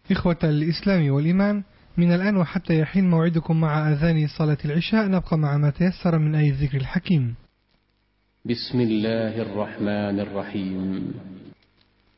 إخوة الإسلام والإيمان، من الآن وحتى يحين موعدكم مع أذان صلاة العشاء، نبقى مع ما تيسر من آية الذكر الحكيم. بسم الله الرحمن الرحيم.